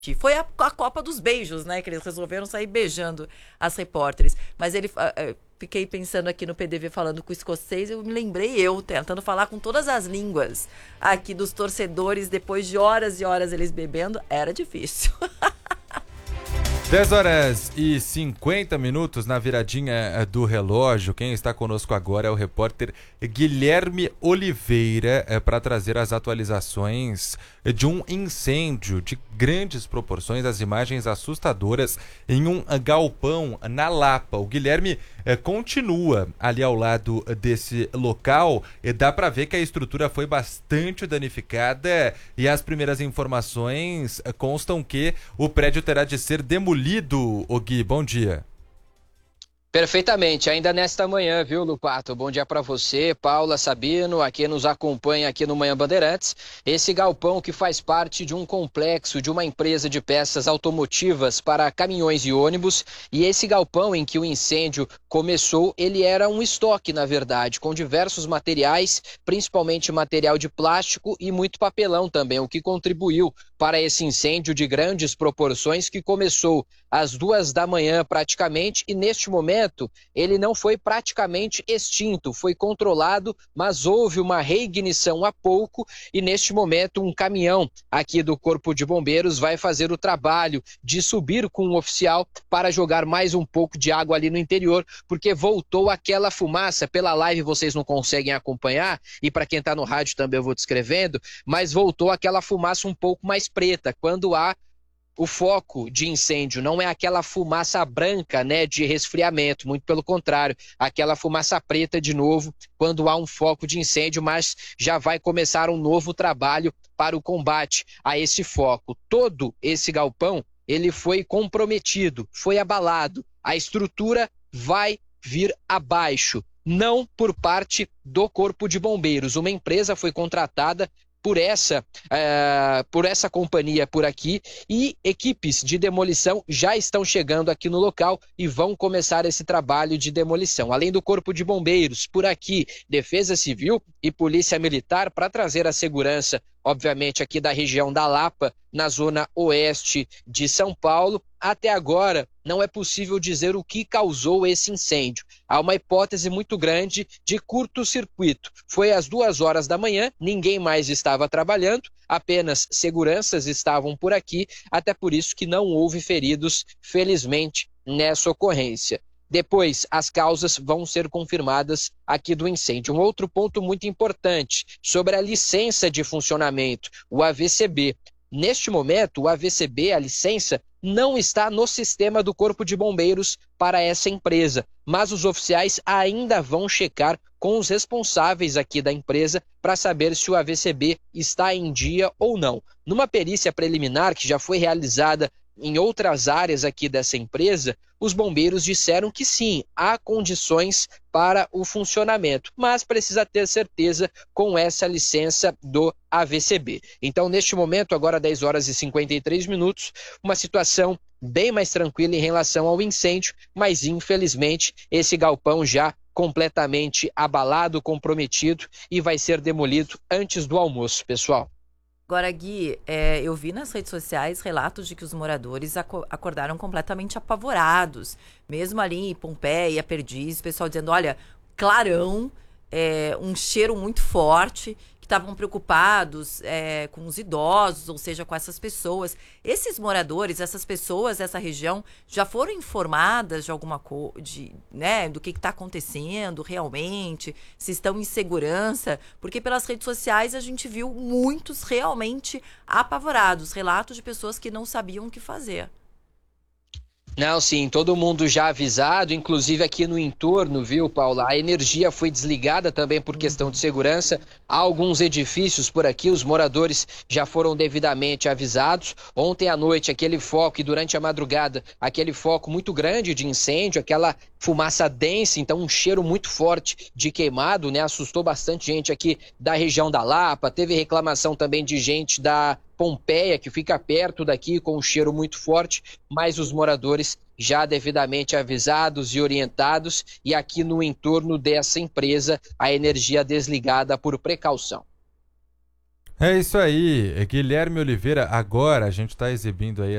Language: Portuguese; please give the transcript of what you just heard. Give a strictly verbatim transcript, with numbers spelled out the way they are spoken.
Foi a, a Copa dos Beijos, né? Que eles resolveram sair beijando as repórteres. Mas ele... Uh, uh, fiquei pensando aqui no P D V falando com o escocês, eu me lembrei eu tentando falar com todas as línguas aqui dos torcedores, depois de horas e horas eles bebendo, era difícil. dez horas e cinquenta minutos na viradinha do relógio. Quem está conosco agora é o repórter Guilherme Oliveira, é, para trazer as atualizações de um incêndio de grandes proporções, as imagens assustadoras em um galpão na Lapa. O Guilherme é, continua ali ao lado desse local e dá para ver que a estrutura foi bastante danificada e as primeiras informações constam que o prédio terá de ser demolido. O Gui, bom dia. Perfeitamente, ainda nesta manhã, viu, Lupato? Bom dia para você, Paula, Sabino, a quem nos acompanha aqui no Manhã Bandeirantes. Esse galpão que faz parte de um complexo de uma empresa de peças automotivas para caminhões e ônibus, e esse galpão em que o incêndio começou, ele era um estoque, na verdade, com diversos materiais, principalmente material de plástico e muito papelão também, o que contribuiu para esse incêndio de grandes proporções que começou às duas da manhã praticamente, e neste momento ele não foi praticamente extinto, foi controlado, mas houve uma reignição há pouco, e neste momento um caminhão aqui do Corpo de Bombeiros vai fazer o trabalho de subir com um oficial para jogar mais um pouco de água ali no interior, porque voltou aquela fumaça. Pela live vocês não conseguem acompanhar, e para quem está no rádio também eu vou descrevendo, mas voltou aquela fumaça um pouco mais preta, quando há o foco de incêndio, não é aquela fumaça branca, né, de resfriamento, muito pelo contrário, aquela fumaça preta de novo, quando há um foco de incêndio, mas já vai começar um novo trabalho para o combate a esse foco. Todo esse galpão, ele foi comprometido, foi abalado, a estrutura vai vir abaixo, não por parte do Corpo de Bombeiros. Uma empresa foi contratada por essa, uh, por essa companhia por aqui, e equipes de demolição já estão chegando aqui no local e vão começar esse trabalho de demolição. Além do Corpo de Bombeiros, por aqui, Defesa Civil e Polícia Militar, para trazer a segurança, obviamente, aqui da região da Lapa, na zona oeste de São Paulo. Até agora, não é possível dizer o que causou esse incêndio. Há uma hipótese muito grande de curto-circuito. Foi às duas horas da manhã, ninguém mais estava trabalhando, apenas seguranças estavam por aqui, até por isso que não houve feridos, felizmente, nessa ocorrência. Depois, as causas vão ser confirmadas aqui do incêndio. Um outro ponto muito importante sobre a licença de funcionamento, o A V C B. Neste momento, o A V C B, a licença, não está no sistema do Corpo de Bombeiros para essa empresa, mas os oficiais ainda vão checar com os responsáveis aqui da empresa para saber se o A V C B está em dia ou não. Numa perícia preliminar que já foi realizada em outras áreas aqui dessa empresa, os bombeiros disseram que sim, há condições para o funcionamento, mas precisa ter certeza com essa licença do A V C B. Então, neste momento, agora dez horas e cinquenta e três minutos, uma situação bem mais tranquila em relação ao incêndio, mas infelizmente esse galpão já completamente abalado, comprometido, e vai ser demolido antes do almoço, pessoal. Agora, Gui, é, eu vi nas redes sociais relatos de que os moradores aco- acordaram completamente apavorados. Mesmo ali em Pompeia, Perdiz, o pessoal dizendo, olha, clarão, é, um cheiro muito forte, que estavam preocupados é, com os idosos, ou seja, com essas pessoas. Esses moradores, essas pessoas dessa região, já foram informadas de alguma coisa, né, do que está acontecendo realmente, se estão em segurança, porque pelas redes sociais a gente viu muitos realmente apavorados, relatos de pessoas que não sabiam o que fazer. Não, sim, todo mundo já avisado, inclusive aqui no entorno, viu, Paula? A energia foi desligada também por questão de segurança. Há alguns edifícios por aqui, os moradores já foram devidamente avisados. Ontem à noite, aquele foco, e durante a madrugada, aquele foco muito grande de incêndio, aquela fumaça densa, então um cheiro muito forte de queimado, né? Assustou bastante gente aqui da região da Lapa. Teve reclamação também de gente da Pompeia, que fica perto daqui, com um cheiro muito forte, mas os moradores já devidamente avisados e orientados, e aqui no entorno dessa empresa, a energia desligada por precaução. É isso aí, Guilherme Oliveira. Agora a gente está exibindo aí